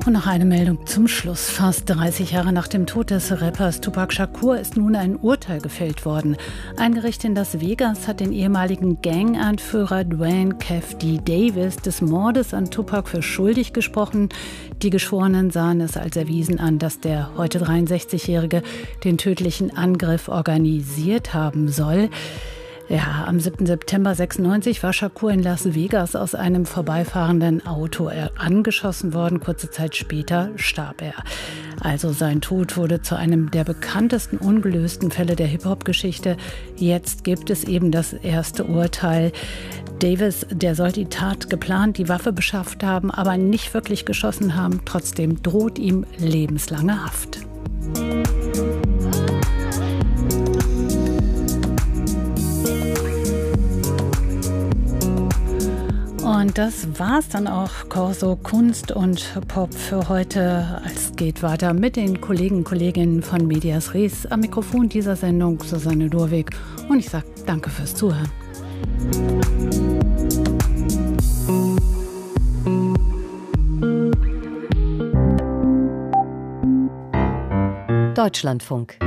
Und noch eine Meldung zum Schluss. Fast 30 Jahre nach dem Tod des Rappers Tupac Shakur ist nun ein Urteil gefällt worden. Ein Gericht in Las Vegas hat den ehemaligen Gang-Anführer Dwayne „Kev D. Davis des Mordes an Tupac für schuldig gesprochen. Die Geschworenen sahen es als erwiesen an, dass der heute 63-Jährige den tödlichen Angriff organisiert haben soll. Ja, am 7. September 96 war Shakur in Las Vegas aus einem vorbeifahrenden Auto angeschossen worden. Kurze Zeit später starb er. Also sein Tod wurde zu einem der bekanntesten ungelösten Fälle der Hip-Hop-Geschichte. Jetzt gibt es eben das erste Urteil. Davis, der soll die Tat geplant, die Waffe beschafft haben, aber nicht wirklich geschossen haben. Trotzdem droht ihm lebenslange Haft. Und das war's dann auch, Corso Kunst und Pop für heute. Es geht weiter mit den Kolleginnen von Medias Res. Am Mikrofon dieser Sendung Susanne Durwig. Und ich sage danke fürs Zuhören. Deutschlandfunk.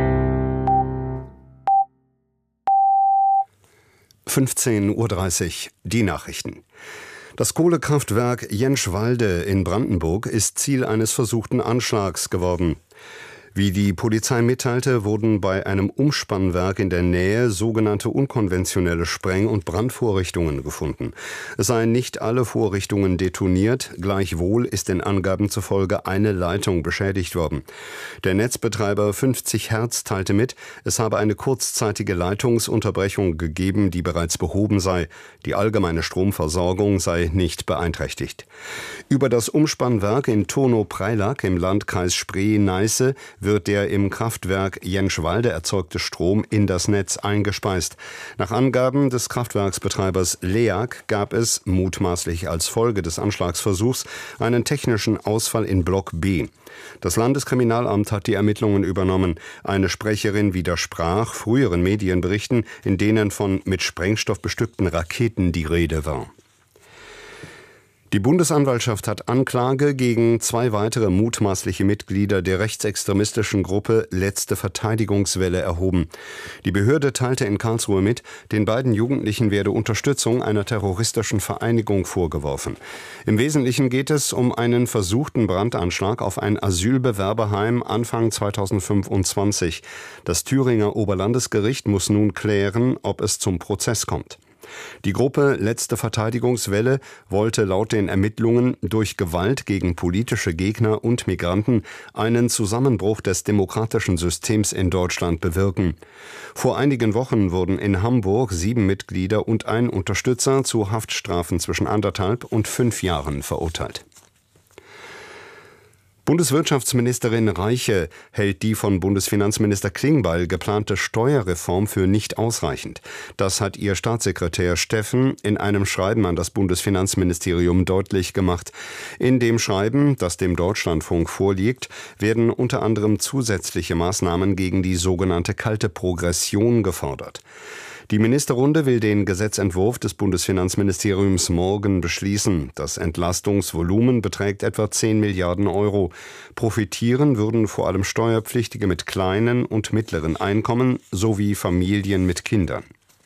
15:30 Uhr, die Nachrichten. Das Kohlekraftwerk Jentschwalde in Brandenburg ist Ziel eines versuchten Anschlags geworden. Wie die Polizei mitteilte, wurden bei einem Umspannwerk in der Nähe sogenannte unkonventionelle Spreng- und Brandvorrichtungen gefunden. Es seien nicht alle Vorrichtungen detoniert, gleichwohl ist den Angaben zufolge eine Leitung beschädigt worden. Der Netzbetreiber 50 Hertz teilte mit, es habe eine kurzzeitige Leitungsunterbrechung gegeben, die bereits behoben sei. Die allgemeine Stromversorgung sei nicht beeinträchtigt. Über das Umspannwerk in Turno-Preilack im Landkreis Spree-Neiße wird der im Kraftwerk Jentschwalde erzeugte Strom in das Netz eingespeist. Nach Angaben des Kraftwerksbetreibers LEAG gab es, mutmaßlich als Folge des Anschlagsversuchs, einen technischen Ausfall in Block B. Das Landeskriminalamt hat die Ermittlungen übernommen. Eine Sprecherin widersprach früheren Medienberichten, in denen von mit Sprengstoff bestückten Raketen die Rede war. Die Bundesanwaltschaft hat Anklage gegen 2 weitere mutmaßliche Mitglieder der rechtsextremistischen Gruppe Letzte Verteidigungswelle erhoben. Die Behörde teilte in Karlsruhe mit, den beiden Jugendlichen werde Unterstützung einer terroristischen Vereinigung vorgeworfen. Im Wesentlichen geht es um einen versuchten Brandanschlag auf ein Asylbewerberheim Anfang 2025. Das Thüringer Oberlandesgericht muss nun klären, ob es zum Prozess kommt. Die Gruppe Letzte Verteidigungswelle wollte laut den Ermittlungen durch Gewalt gegen politische Gegner und Migranten einen Zusammenbruch des demokratischen Systems in Deutschland bewirken. Vor einigen Wochen wurden in Hamburg 7 Mitglieder und ein Unterstützer zu Haftstrafen zwischen 1,5 und 5 Jahren verurteilt. Bundeswirtschaftsministerin Reiche hält die von Bundesfinanzminister Klingbeil geplante Steuerreform für nicht ausreichend. Das hat ihr Staatssekretär Steffen in einem Schreiben an das Bundesfinanzministerium deutlich gemacht. In dem Schreiben, das dem Deutschlandfunk vorliegt, werden unter anderem zusätzliche Maßnahmen gegen die sogenannte kalte Progression gefordert. Die Ministerrunde will den Gesetzentwurf des Bundesfinanzministeriums morgen beschließen. Das Entlastungsvolumen beträgt etwa 10 Milliarden Euro. Profitieren würden vor allem Steuerpflichtige mit kleinen und mittleren Einkommen sowie Familien mit Kindern.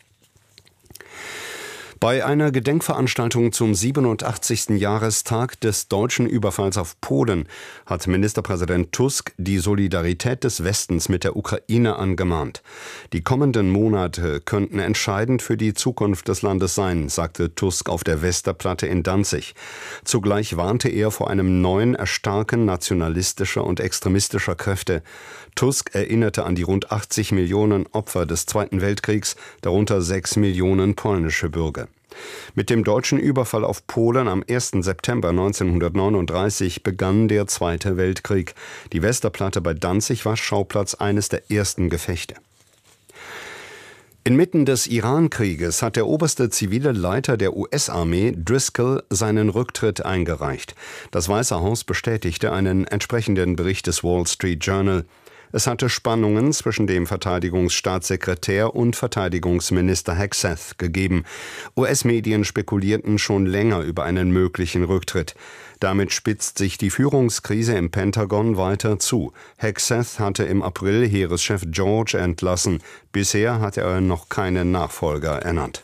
Bei einer Gedenkveranstaltung zum 87. Jahrestag des deutschen Überfalls auf Polen hat Ministerpräsident Tusk die Solidarität des Westens mit der Ukraine angemahnt. Die kommenden Monate könnten entscheidend für die Zukunft des Landes sein, sagte Tusk auf der Westerplatte in Danzig. Zugleich warnte er vor einem neuen Erstarken nationalistischer und extremistischer Kräfte. Tusk erinnerte an die rund 80 Millionen Opfer des Zweiten Weltkriegs, darunter 6 Millionen polnische Bürger. Mit dem deutschen Überfall auf Polen am 1. September 1939 begann der Zweite Weltkrieg. Die Westerplatte bei Danzig war Schauplatz eines der ersten Gefechte. Inmitten des Iran-Krieges hat der oberste zivile Leiter der US-Armee, Driscoll, seinen Rücktritt eingereicht. Das Weiße Haus bestätigte einen entsprechenden Bericht des Wall Street Journal. Es hatte Spannungen zwischen dem Verteidigungsstaatssekretär und Verteidigungsminister Hegseth gegeben. US-Medien spekulierten schon länger über einen möglichen Rücktritt. Damit spitzt sich die Führungskrise im Pentagon weiter zu. Hegseth hatte im April Heereschef George entlassen. Bisher hat er noch keinen Nachfolger ernannt.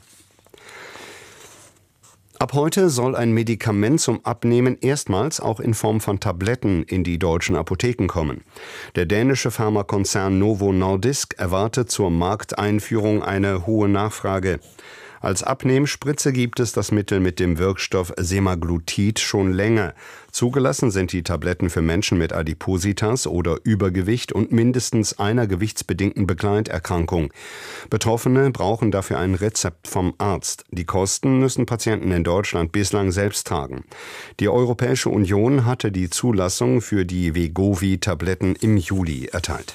Ab heute soll ein Medikament zum Abnehmen erstmals auch in Form von Tabletten in die deutschen Apotheken kommen. Der dänische Pharmakonzern Novo Nordisk erwartet zur Markteinführung eine hohe Nachfrage. Als Abnehmspritze gibt es das Mittel mit dem Wirkstoff Semaglutid schon länger. Zugelassen sind die Tabletten für Menschen mit Adipositas oder Übergewicht und mindestens einer gewichtsbedingten Begleiterkrankung. Betroffene brauchen dafür ein Rezept vom Arzt. Die Kosten müssen Patienten in Deutschland bislang selbst tragen. Die Europäische Union hatte die Zulassung für die Wegovy-Tabletten im Juli erteilt.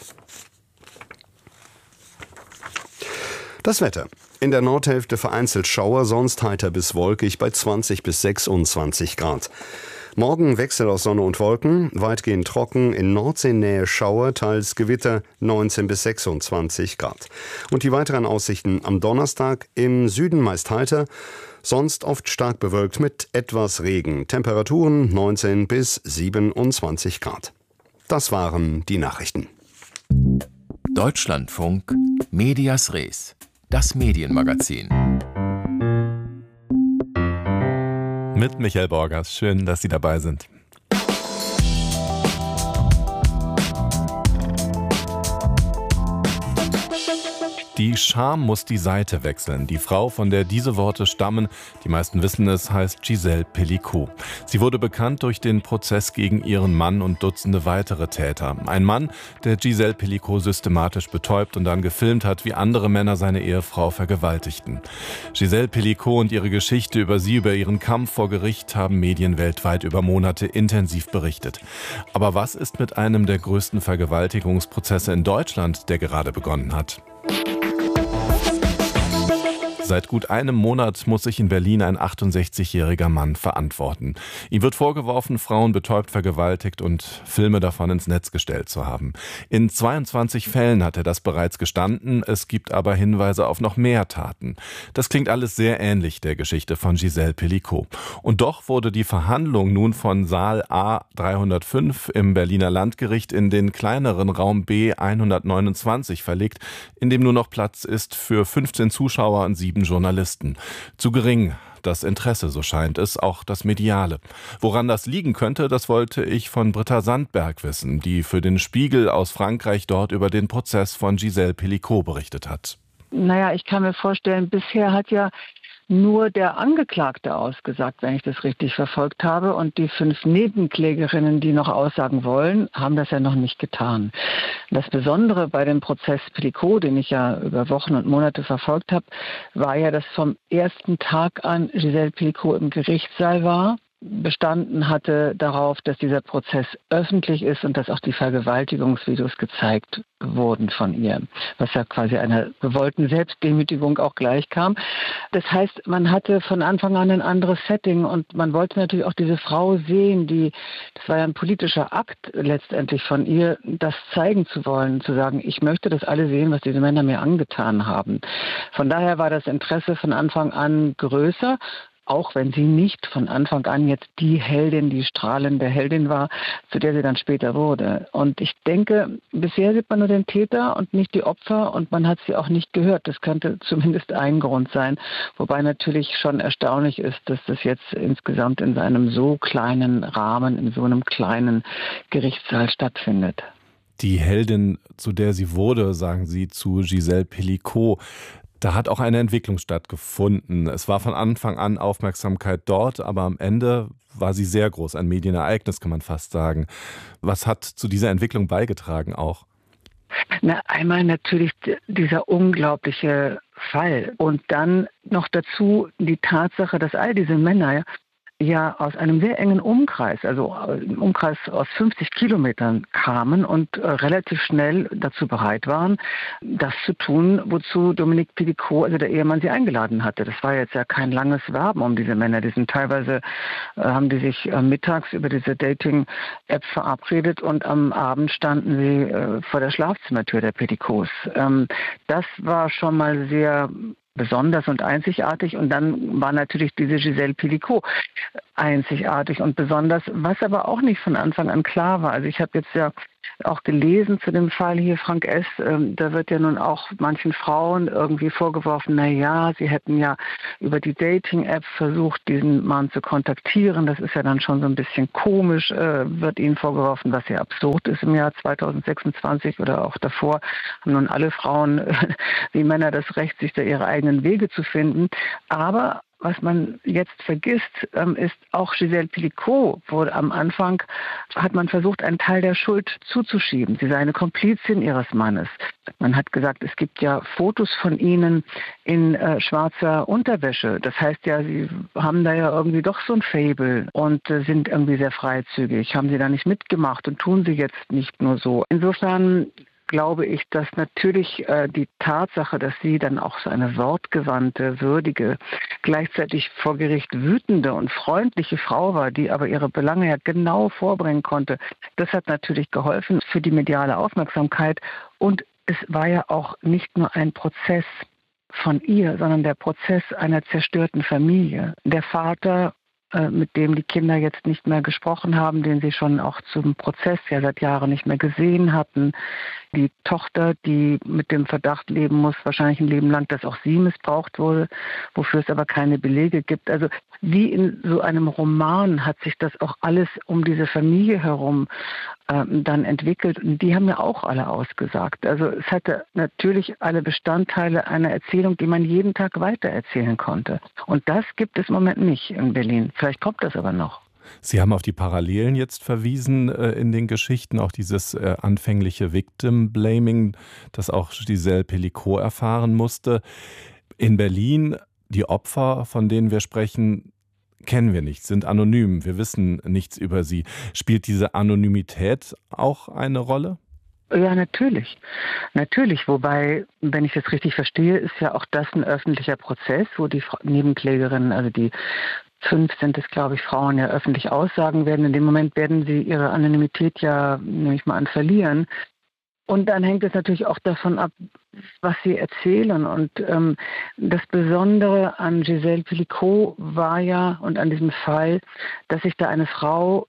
Das Wetter. In der Nordhälfte vereinzelt Schauer, sonst heiter bis wolkig bei 20 bis 26 Grad. Morgen Wechsel aus Sonne und Wolken, weitgehend trocken, in Nordseenähe Schauer, teils Gewitter, 19 bis 26 Grad. Und die weiteren Aussichten am Donnerstag: im Süden meist heiter, sonst oft stark bewölkt mit etwas Regen. Temperaturen 19 bis 27 Grad. Das waren die Nachrichten. Deutschlandfunk Medias Res, das Medienmagazin. Mit Michael Borgers. Schön, dass Sie dabei sind. Die Scham muss die Seite wechseln. Die Frau, von der diese Worte stammen, die meisten wissen es, heißt Gisèle Pelicot. Sie wurde bekannt durch den Prozess gegen ihren Mann und Dutzende weitere Täter. Ein Mann, der Gisèle Pelicot systematisch betäubt und dann gefilmt hat, wie andere Männer seine Ehefrau vergewaltigten. Gisèle Pelicot und ihre Geschichte über ihren Kampf vor Gericht haben Medien weltweit über Monate intensiv berichtet. Aber was ist mit einem der größten Vergewaltigungsprozesse in Deutschland, der gerade begonnen hat? Seit gut einem Monat muss sich in Berlin ein 68-jähriger Mann verantworten. Ihm wird vorgeworfen, Frauen betäubt, vergewaltigt und Filme davon ins Netz gestellt zu haben. In 22 Fällen hat er das bereits gestanden. Es gibt aber Hinweise auf noch mehr Taten. Das klingt alles sehr ähnlich der Geschichte von Gisèle Pelicot. Und doch wurde die Verhandlung nun von Saal A 305 im Berliner Landgericht in den kleineren Raum B 129 verlegt, in dem nur noch Platz ist für 15 Zuschauer und 7 Journalisten. Zu gering das Interesse, so scheint es, auch das mediale. Woran das liegen könnte, das wollte ich von Britta Sandberg wissen, die für den Spiegel aus Frankreich dort über den Prozess von Gisèle Pelicot berichtet hat. Naja, ich kann mir vorstellen, bisher hat ja nur der Angeklagte ausgesagt, wenn ich das richtig verfolgt habe. Und die 5 Nebenklägerinnen, die noch aussagen wollen, haben das ja noch nicht getan. Das Besondere bei dem Prozess Pelicot, den ich ja über Wochen und Monate verfolgt habe, war ja, dass vom ersten Tag an Gisèle Pelicot im Gerichtssaal war, bestanden hatte darauf, dass dieser Prozess öffentlich ist und dass auch die Vergewaltigungsvideos gezeigt wurden von ihr, was ja quasi einer gewollten Selbstdemütigung auch gleichkam. Das heißt, man hatte von Anfang an ein anderes Setting und man wollte natürlich auch diese Frau sehen, das war ja ein politischer Akt letztendlich von ihr, das zeigen zu wollen, zu sagen, ich möchte das alle sehen, was diese Männer mir angetan haben. Von daher war das Interesse von Anfang an größer, auch wenn sie nicht von Anfang an jetzt die Heldin, die strahlende Heldin war, zu der sie dann später wurde. Und ich denke, bisher sieht man nur den Täter und nicht die Opfer und man hat sie auch nicht gehört. Das könnte zumindest ein Grund sein. Wobei natürlich schon erstaunlich ist, dass das jetzt insgesamt in einem so kleinen Rahmen, in so einem kleinen Gerichtssaal stattfindet. Die Heldin, zu der sie wurde, sagen Sie zu Gisèle Pelicot. Da hat auch eine Entwicklung stattgefunden. Es war von Anfang an Aufmerksamkeit dort, aber am Ende war sie sehr groß, ein Medienereignis, kann man fast sagen. Was hat zu dieser Entwicklung beigetragen auch? Na, einmal natürlich dieser unglaubliche Fall und dann noch dazu die Tatsache, dass all diese Männer ja aus einem sehr engen Umkreis, also im Umkreis aus 50 Kilometern kamen und relativ schnell dazu bereit waren, das zu tun, wozu Dominique Pélicaud, also der Ehemann, sie eingeladen hatte. Das war jetzt ja kein langes Werben um diese Männer. Die sind teilweise, haben die sich mittags über diese Dating-App verabredet und am Abend standen sie vor der Schlafzimmertür der Pélicauds. Das war schon mal sehr besonders und einzigartig. Und dann war natürlich diese Gisèle Pélicaud einzigartig und besonders, was aber auch nicht von Anfang an klar war. Also ich habe jetzt ja auch gelesen zu dem Fall hier, Frank S., da wird ja nun auch manchen Frauen irgendwie vorgeworfen, sie hätten ja über die Dating-App versucht, diesen Mann zu kontaktieren. Das ist ja dann schon so ein bisschen komisch, wird ihnen vorgeworfen, was ja absurd ist im Jahr 2026 oder auch davor, haben nun alle Frauen wie Männer das Recht, sich da ihre eigenen Wege zu finden. Aber was man jetzt vergisst, ist auch Gisèle Pélicaud wurde am Anfang, hat man versucht, einen Teil der Schuld zuzuschieben. Sie sei eine Komplizin ihres Mannes. Man hat gesagt, es gibt ja Fotos von ihnen in schwarzer Unterwäsche. Das heißt ja, sie haben da ja irgendwie doch so ein Faible und sind irgendwie sehr freizügig. Haben sie da nicht mitgemacht und tun sie jetzt nicht nur so. Insofern glaube ich, dass natürlich die Tatsache, dass sie dann auch so eine wortgewandte, würdige, gleichzeitig vor Gericht wütende und freundliche Frau war, die aber ihre Belange ja genau vorbringen konnte, das hat natürlich geholfen für die mediale Aufmerksamkeit. Und es war ja auch nicht nur ein Prozess von ihr, sondern der Prozess einer zerstörten Familie. Der Vater, mit dem die Kinder jetzt nicht mehr gesprochen haben, den sie schon auch zum Prozess ja seit Jahren nicht mehr gesehen hatten. Die Tochter, die mit dem Verdacht leben muss, wahrscheinlich ein Leben lang, dass auch sie missbraucht wurde, wofür es aber keine Belege gibt. Also wie in so einem Roman hat sich das auch alles um diese Familie herum dann entwickelt. Und die haben ja auch alle ausgesagt. Also es hatte natürlich alle Bestandteile einer Erzählung, die man jeden Tag weitererzählen konnte. Und das gibt es im Moment nicht in Berlin. Vielleicht kommt das aber noch. Sie haben auf die Parallelen jetzt verwiesen in den Geschichten, auch dieses anfängliche Victim-Blaming, das auch Gisèle Pélicaud erfahren musste. In Berlin, die Opfer, von denen wir sprechen, kennen wir nicht, sind anonym. Wir wissen nichts über sie. Spielt diese Anonymität auch eine Rolle? Ja, natürlich. Natürlich. Wobei, wenn ich das richtig verstehe, ist ja auch das ein öffentlicher Prozess, wo die Nebenklägerinnen, also die 5 sind es, glaube ich, Frauen ja öffentlich aussagen werden. In dem Moment werden sie ihre Anonymität ja, nehme ich mal an, verlieren. Und dann hängt es natürlich auch davon ab, was sie erzählen. Und das Besondere an Gisèle Pélicaud war ja, und an diesem Fall, dass sich da eine Frau,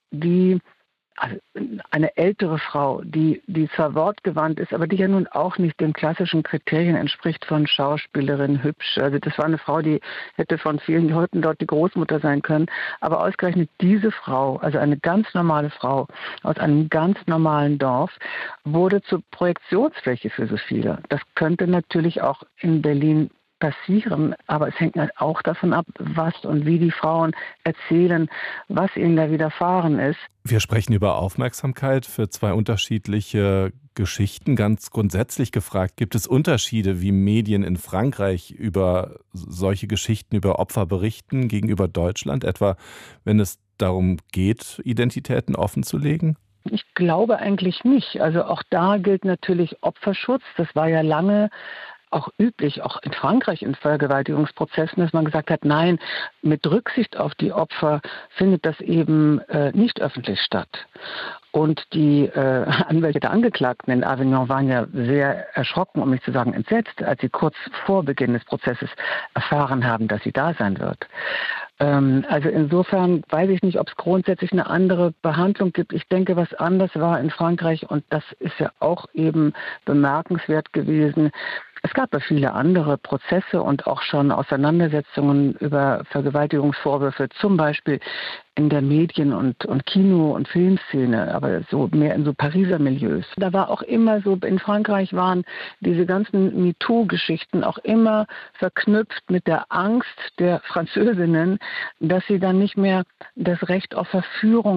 also eine ältere Frau, die zwar wortgewandt ist, aber die ja nun auch nicht den klassischen Kriterien entspricht von Schauspielerin, hübsch. Also das war eine Frau, die hätte von vielen Leuten dort die Großmutter sein können. Aber ausgerechnet diese Frau, also eine ganz normale Frau aus einem ganz normalen Dorf, wurde zur Projektionsfläche für so viele. Das könnte natürlich auch in Berlin passieren, aber es hängt halt auch davon ab, was und wie die Frauen erzählen, was ihnen da widerfahren ist. Wir sprechen über Aufmerksamkeit für 2 unterschiedliche Geschichten. Ganz grundsätzlich gefragt, gibt es Unterschiede, wie Medien in Frankreich über solche Geschichten, über Opfer berichten gegenüber Deutschland, etwa wenn es darum geht, Identitäten offenzulegen? Ich glaube eigentlich nicht. Also auch da gilt natürlich Opferschutz. Das war ja lange auch üblich, auch in Frankreich in Vergewaltigungsprozessen, dass man gesagt hat, nein, mit Rücksicht auf die Opfer findet das eben nicht öffentlich statt. Und die Anwälte der Angeklagten in Avignon waren ja sehr erschrocken, um nicht zu sagen entsetzt, als sie kurz vor Beginn des Prozesses erfahren haben, dass sie da sein wird. Also insofern weiß ich nicht, ob es grundsätzlich eine andere Behandlung gibt. Ich denke, was anders war in Frankreich, und das ist ja auch eben bemerkenswert gewesen, es gab ja viele andere Prozesse und auch schon Auseinandersetzungen über Vergewaltigungsvorwürfe, zum Beispiel in der Medien- und Kino- und Filmszene, aber so mehr in so Pariser Milieus. Da war auch immer so, in Frankreich waren diese ganzen MeToo-Geschichten auch immer verknüpft mit der Angst der Französinnen, dass sie dann nicht mehr das Recht auf Verführung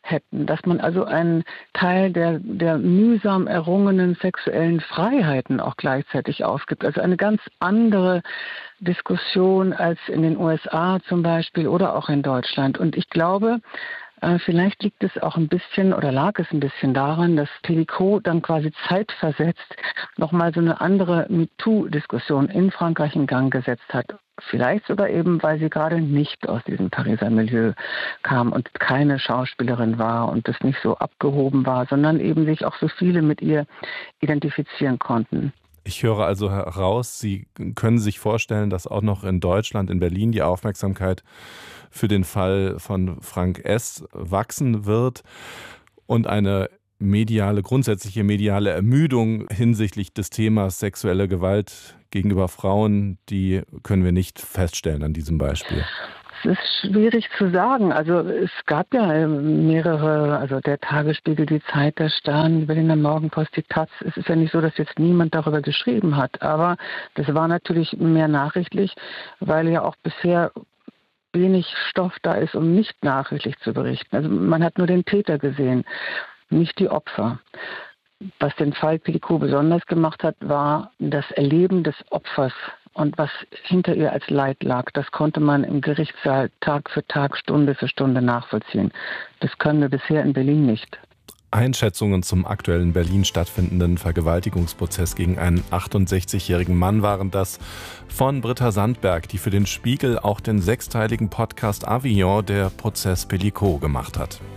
hätten, dass man also einen Teil der mühsam errungenen sexuellen Freiheiten auch gleichzeitig aufgibt. Also eine ganz andere Diskussion als in den USA zum Beispiel oder auch in Deutschland. Und ich glaube, vielleicht liegt es auch ein bisschen oder lag es ein bisschen daran, dass Pellicot dann quasi zeitversetzt nochmal so eine andere MeToo-Diskussion in Frankreich in Gang gesetzt hat. Vielleicht sogar eben, weil sie gerade nicht aus diesem Pariser Milieu kam und keine Schauspielerin war und das nicht so abgehoben war, sondern eben sich auch so viele mit ihr identifizieren konnten. Ich höre also heraus, Sie können sich vorstellen, dass auch noch in Deutschland, in Berlin, die Aufmerksamkeit für den Fall von Frank S. wachsen wird und eine grundsätzliche mediale Ermüdung hinsichtlich des Themas sexuelle Gewalt gegenüber Frauen, die können wir nicht feststellen an diesem Beispiel. Es ist schwierig zu sagen. Also es gab ja mehrere, also der Tagesspiegel, die Zeit, der Stern, die Berliner Morgenpost, die Taz. Es ist ja nicht so, dass jetzt niemand darüber geschrieben hat, aber das war natürlich mehr nachrichtlich, weil ja auch bisher wenig Stoff da ist, um nicht nachrichtlich zu berichten. Also man hat nur den Täter gesehen, nicht die Opfer. Was den Fall Pellicot besonders gemacht hat, war das Erleben des Opfers und was hinter ihr als Leid lag. Das konnte man im Gerichtssaal Tag für Tag, Stunde für Stunde nachvollziehen. Das können wir bisher in Berlin nicht. Einschätzungen zum aktuellen in Berlin stattfindenden Vergewaltigungsprozess gegen einen 68-jährigen Mann waren das von Britta Sandberg, die für den Spiegel auch den 6-teiligen Podcast Avignon, der Prozess Pellicot, gemacht hat.